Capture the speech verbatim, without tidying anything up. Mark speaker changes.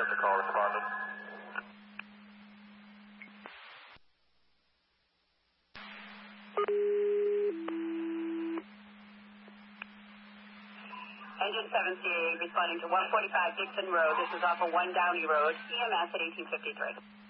Speaker 1: get the call responded.
Speaker 2: Engine seven C A responding to one forty-five Dixon Road. This is off of one Downey Road, E M S at eighteen fifty-three.